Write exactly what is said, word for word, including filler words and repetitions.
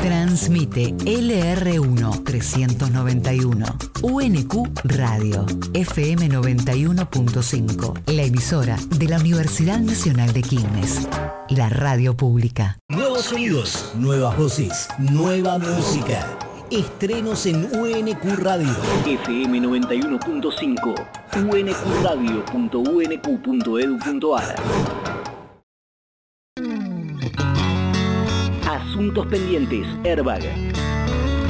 Transmite L R uno trescientos noventa y uno, U N Q Radio, F M noventa y uno punto cinco, la emisora de la Universidad Nacional de Quilmes, la radio pública. Nuevos sonidos, nuevas voces, nueva música. Estrenos en U N Q Radio. F M noventa y uno punto cinco, u n q radio punto u n q punto e d u punto a r. Asuntos pendientes, Airbag.